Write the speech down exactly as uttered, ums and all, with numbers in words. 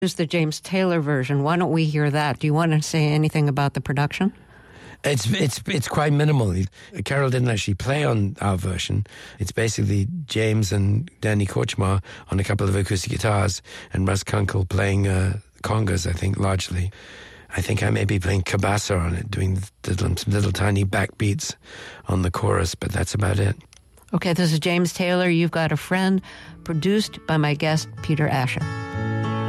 Is the James Taylor version. Why don't we hear that? Do you want to say anything about the production? It's it's it's quite minimal. Carol didn't actually play on our version. It's basically James and Danny Korchmar on a couple of acoustic guitars and Russ Kunkel playing uh, congas, I think, largely. I think I may be playing cabasa on it, doing little, some little tiny backbeats on the chorus, but that's about it. Okay, this is James Taylor, You've Got a Friend, produced by my guest, Peter Asher.